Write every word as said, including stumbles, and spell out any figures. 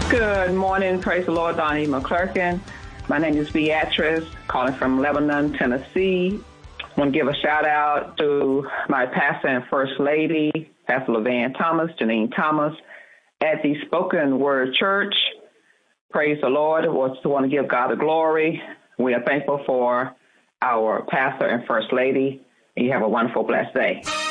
Good morning. Praise the Lord, Donnie McClurkin. My name is Beatrice, calling from Lebanon, Tennessee. I want to give a shout out to my pastor and first lady, Pastor LaVanne Thomas, Janine Thomas, at the Spoken Word Church. Praise the Lord. I want to give God the glory. We are thankful for our pastor and first lady. And you have a wonderful, blessed day.